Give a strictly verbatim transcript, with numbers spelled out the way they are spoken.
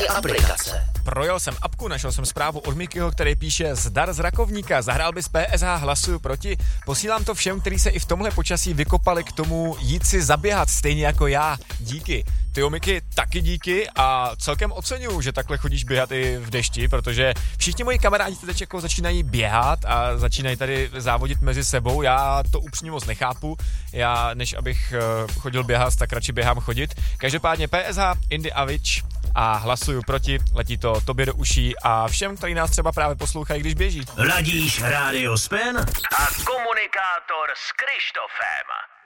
Instači aplikace. Projel jsem apku, našel jsem zprávu od Mikyho, který píše: zdar z Rakovníka, zahrál bys P S H, hlasuju proti. Posílám to všem, kteří se i v tomhle počasí vykopali k tomu jít si zaběhat, stejně jako já. Díky. Tyjo, Miky, taky díky a celkem oceňuju, že takhle chodíš běhat i v dešti, protože všichni moji kamarádi teď jako začínají běhat a začínají tady závodit mezi sebou. Já to upřímně moc nechápu. Já, než abych chodil běhat, tak radši běhám chodit. Každopádně P S H, Indy a Vič a hlasuju proti, letí to tobě do uší a všem, kteří nás třeba právě poslouchají, když běží. Ladíš Radio Spen a komunikátor s Krištofem.